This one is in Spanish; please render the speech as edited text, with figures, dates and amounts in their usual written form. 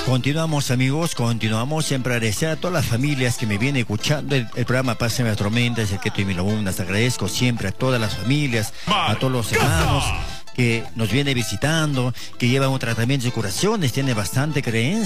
Continuamos, amigos, continuamos. Siempre agradecer a todas las familias que me vienen escuchando el programa Pásame las Tormentas, el que estoy les agradezco siempre a todas las familias, a todos los hermanos que nos viene visitando, que llevan un tratamiento de curaciones, tiene bastante creencia.